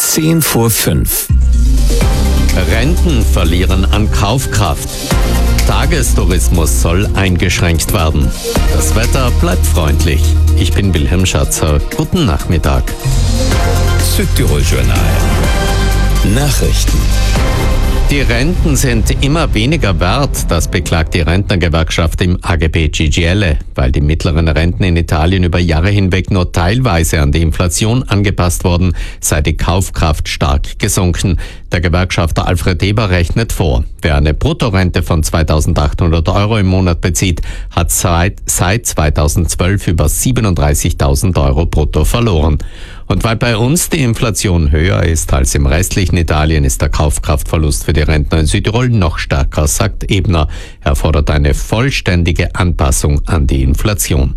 5:10. Renten verlieren an Kaufkraft. Tagestourismus soll eingeschränkt werden. Das Wetter bleibt freundlich. Ich bin Wilhelm Schatzer. Guten Nachmittag. Südtirol Journal. Nachrichten. Die Renten sind immer weniger wert, das beklagt die Rentnergewerkschaft im AGB CGIL, weil die mittleren Renten in Italien über Jahre hinweg nur teilweise an die Inflation angepasst wurden, sei die Kaufkraft stark gesunken. Der Gewerkschafter Alfred Eber rechnet vor, wer eine Bruttorente von 2.800 € im Monat bezieht, hat seit 2012 über 37.000 € brutto verloren. Und weil bei uns die Inflation höher ist als im restlichen Italien, ist der Kaufkraftverlust für die Rentner in Südtirol noch stärker, sagt Ebner. Er fordert eine vollständige Anpassung an die Inflation.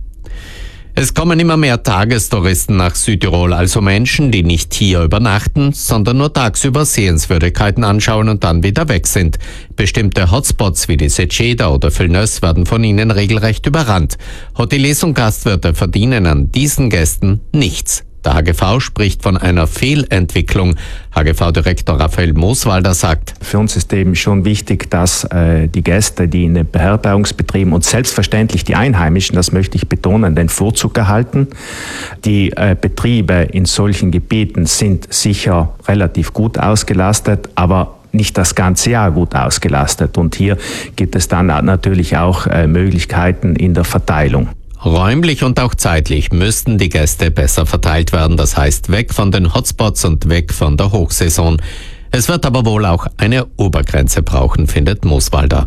Es kommen immer mehr Tagestouristen nach Südtirol, also Menschen, die nicht hier übernachten, sondern nur tagsüber Sehenswürdigkeiten anschauen und dann wieder weg sind. Bestimmte Hotspots wie die Seceda oder Villeneuve werden von ihnen regelrecht überrannt. Hoteliers und Gastwirte verdienen an diesen Gästen nichts. Der HGV spricht von einer Fehlentwicklung. HGV-Direktor Raphael Mooswalder sagt: Für uns ist eben schon wichtig, dass die Gäste, die in den Beherbergungsbetrieben und selbstverständlich die Einheimischen, das möchte ich betonen, den Vorzug erhalten. Die Betriebe in solchen Gebieten sind sicher relativ gut ausgelastet, aber nicht das ganze Jahr gut ausgelastet. Und hier gibt es dann natürlich auch Möglichkeiten in der Verteilung. Räumlich und auch zeitlich müssten die Gäste besser verteilt werden, das heißt weg von den Hotspots und weg von der Hochsaison. Es wird aber wohl auch eine Obergrenze brauchen, findet Mooswalder.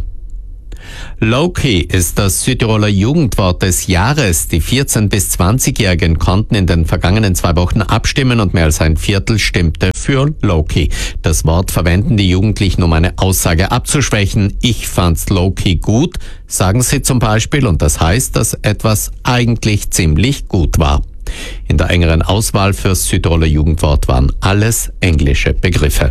Low-Key ist das Südtiroler Jugendwort des Jahres. Die 14- bis 20-Jährigen konnten in den vergangenen 2 Wochen abstimmen und mehr als ein Viertel stimmte für Low-Key. Das Wort verwenden die Jugendlichen, um eine Aussage abzuschwächen. Ich fand's Low-Key gut, sagen sie zum Beispiel, und das heißt, dass etwas eigentlich ziemlich gut war. In der engeren Auswahl fürs Südtiroler Jugendwort waren alles englische Begriffe.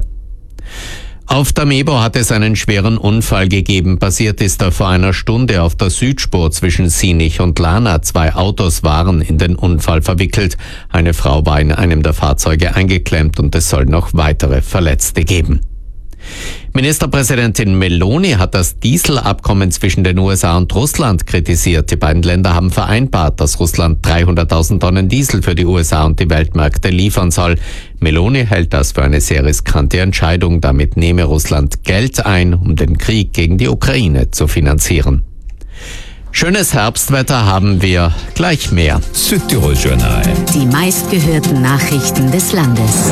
Auf der Mebo hat es einen schweren Unfall gegeben. Passiert ist er vor einer Stunde auf der Südspur zwischen Sinich und Lana. 2 Autos waren in den Unfall verwickelt. Eine Frau war in einem der Fahrzeuge eingeklemmt und es soll noch weitere Verletzte geben. Ministerpräsidentin Meloni hat das Dieselabkommen zwischen den USA und Russland kritisiert. Die beiden Länder haben vereinbart, dass Russland 300.000 Tonnen Diesel für die USA und die Weltmärkte liefern soll. Meloni hält das für eine sehr riskante Entscheidung. Damit nehme Russland Geld ein, um den Krieg gegen die Ukraine zu finanzieren. Schönes Herbstwetter haben wir, gleich mehr. Südtirol Journal. Die meistgehörten Nachrichten des Landes.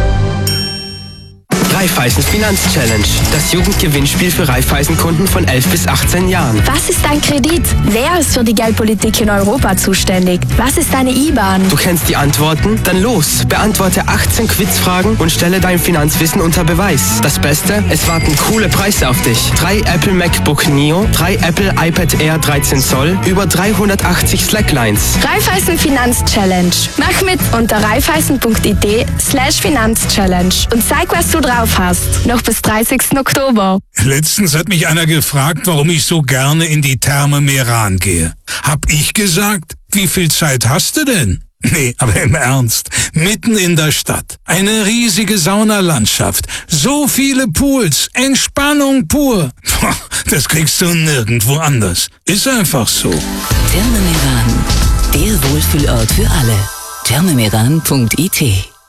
Raiffeisen Finanzchallenge, das Jugendgewinnspiel für Raiffeisen-Kunden von 11 bis 18 Jahren. Was ist ein Kredit? Wer ist für die Geldpolitik in Europa zuständig? Was ist eine IBAN? Du kennst die Antworten? Dann los! Beantworte 18 Quizfragen und stelle dein Finanzwissen unter Beweis. Das Beste? Es warten coole Preise auf dich. 3 Apple MacBook Neo, 3 Apple iPad Air 13 Zoll, über 380 Slacklines. Raiffeisen Finanzchallenge. Mach mit unter raiffeisen.it/Finanzchallenge und zeig, was du drauf hast. Noch bis 30. Oktober. Letztens hat mich einer gefragt, warum ich so gerne in die Therme Meran gehe. Hab ich gesagt, wie viel Zeit hast du denn? Nee, aber im Ernst, mitten in der Stadt. Eine riesige Saunalandschaft, so viele Pools, Entspannung pur. Das kriegst du nirgendwo anders. Ist einfach so. Therme Meran, der Wohlfühlort für alle. thermemeran.it.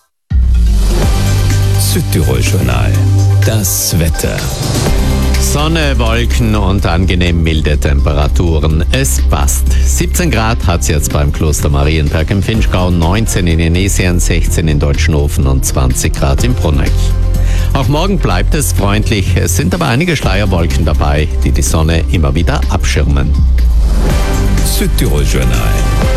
Südtirol Journal. Das Wetter. Sonne, Wolken und angenehm milde Temperaturen. Es passt. 17 Grad hat es jetzt beim Kloster Marienberg im Vinschgau, 19 in Inesien, 16 in Deutschenhofen und 20 Grad in Bruneck. Auch morgen bleibt es freundlich. Es sind aber einige Schleierwolken dabei, die die Sonne immer wieder abschirmen. Südtirol Journal.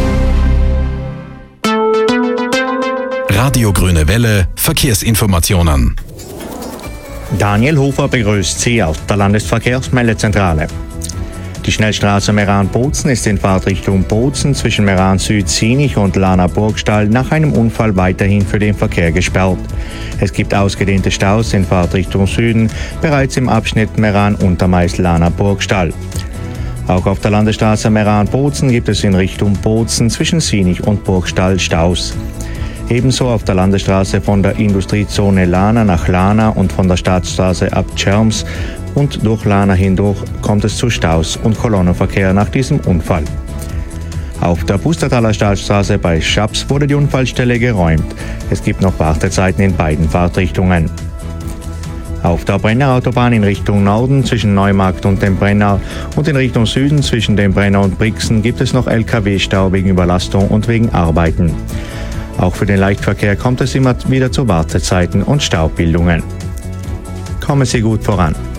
Radio Grüne Welle, Verkehrsinformationen. Daniel Hofer begrüßt Sie auf der Landesverkehrsmeldezentrale. Die Schnellstraße Meran-Bozen ist in Fahrtrichtung Bozen zwischen Meran-Süd-Sinich und Lana-Burgstall nach einem Unfall weiterhin für den Verkehr gesperrt. Es gibt ausgedehnte Staus in Fahrtrichtung Süden, bereits im Abschnitt Meran-Untermeis-Lana-Burgstall. Auch auf der Landesstraße Meran-Bozen gibt es in Richtung Bozen zwischen Sinich und Burgstall Staus. Ebenso auf der Landesstraße von der Industriezone Lana nach Lana und von der Staatsstraße ab Tschirms und durch Lana hindurch kommt es zu Staus und Kolonnenverkehr nach diesem Unfall. Auf der Pustertaler Staatsstraße bei Schaps wurde die Unfallstelle geräumt. Es gibt noch Wartezeiten in beiden Fahrtrichtungen. Auf der Brenner Autobahn in Richtung Norden zwischen Neumarkt und dem Brenner und in Richtung Süden zwischen dem Brenner und Brixen gibt es noch Lkw-Stau wegen Überlastung und wegen Arbeiten. Auch für den Leichtverkehr kommt es immer wieder zu Wartezeiten und Staubbildungen. Kommen Sie gut voran.